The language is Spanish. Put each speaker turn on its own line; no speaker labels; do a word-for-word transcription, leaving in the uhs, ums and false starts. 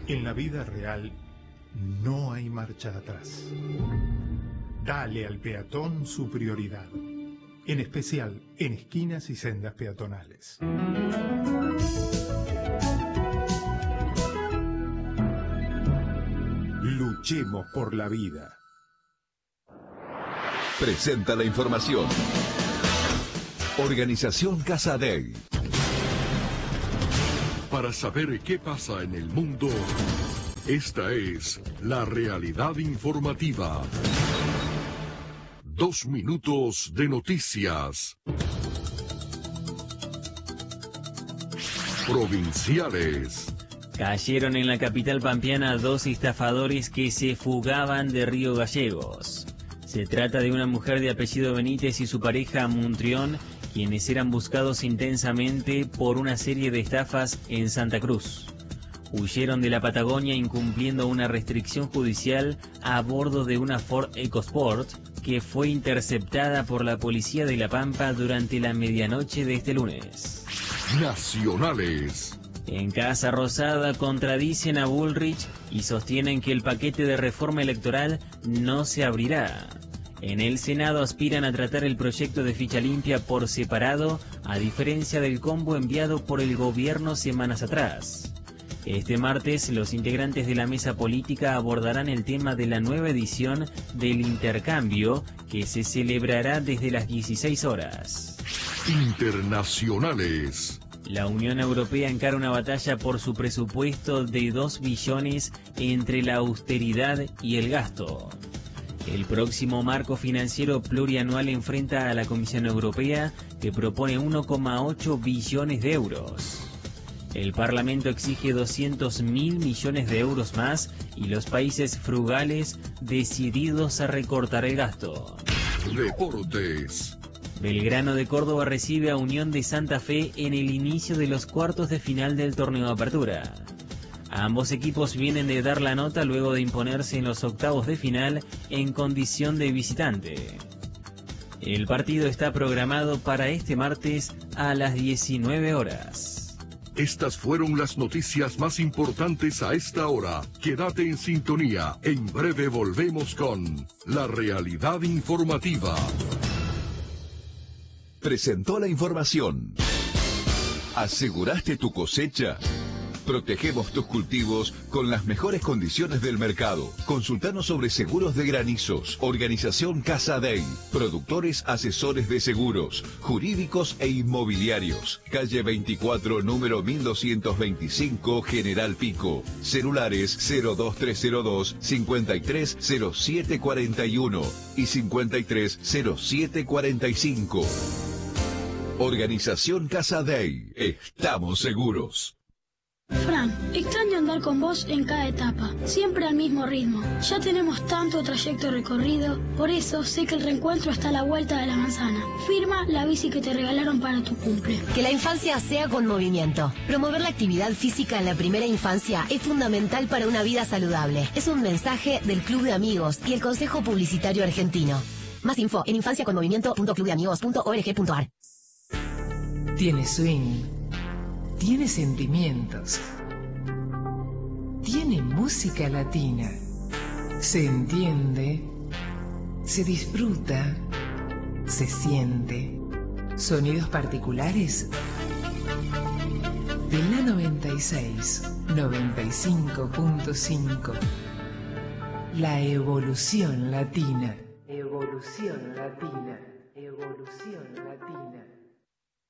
En la vida real no hay marcha atrás. Dale al peatón su prioridad, en especial en esquinas y sendas peatonales. Luchemos por la vida.
Presenta la información. Organización Casadei.
Para saber qué pasa en el mundo, esta es la realidad informativa. Dos minutos de noticias. Provinciales.
Cayeron en la capital pampeana dos estafadores que se fugaban de Río Gallegos. Se trata de una mujer de apellido Benítez y su pareja Montrión, quienes eran buscados intensamente por una serie de estafas en Santa Cruz. Huyeron de la Patagonia incumpliendo una restricción judicial a bordo de una Ford EcoSport que fue interceptada por la policía de La Pampa durante la medianoche de este lunes.
Nacionales.
En Casa Rosada contradicen a Bullrich y sostienen que el paquete de reforma electoral no se abrirá. En el Senado aspiran a tratar el proyecto de ficha limpia por separado, a diferencia del combo enviado por el gobierno semanas atrás. Este martes, los integrantes de la mesa política abordarán el tema de la nueva edición del intercambio, que se celebrará desde las dieciséis horas.
Internacionales.
La Unión Europea encara una batalla por su presupuesto de dos billones entre la austeridad y el gasto. El próximo marco financiero plurianual enfrenta a la Comisión Europea, que propone uno coma ocho billones de euros. El Parlamento exige doscientos mil millones de euros más y los países frugales decididos a recortar el gasto.
Deportes.
Belgrano de Córdoba recibe a Unión de Santa Fe en el inicio de los cuartos de final del torneo de apertura. Ambos equipos vienen de dar la nota luego de imponerse en los octavos de final en condición de visitante. El partido está programado para este martes a las diecinueve horas.
Estas fueron las noticias más importantes a esta hora. Quédate en sintonía. En breve volvemos con la realidad informativa.
Presentó la información. ¿Aseguraste tu cosecha? Protegemos tus cultivos con las mejores condiciones del mercado. Consultanos sobre seguros de granizos. Organización Casadei. Productores asesores de seguros, jurídicos e inmobiliarios. Calle veinticuatro, número mil doscientos veinticinco, General Pico. Celulares cero dos tres cero dos, cincuenta y tres cero siete cuarenta y uno y cincuenta y tres cero siete cuarenta y cinco. Organización Casadei. Estamos seguros.
Fran, extraño andar con vos en cada etapa, siempre al mismo ritmo. Ya tenemos tanto trayecto recorrido, por eso sé que el reencuentro está a la vuelta de la manzana. Firma la bici que te regalaron para tu cumple.
Que la infancia sea con movimiento. Promover la actividad física en la primera infancia es fundamental para una vida saludable. Es un mensaje del Club de Amigos y el Consejo Publicitario Argentino. Más info en infancia con movimiento punto club de amigos punto org punto ar.
Tiene swing. Tiene sentimientos. Tiene música latina. Se entiende. Se disfruta. Se siente. Sonidos particulares. De la noventa y seis, noventa y cinco punto cinco. La evolución latina. Evolución latina. Evolución latina.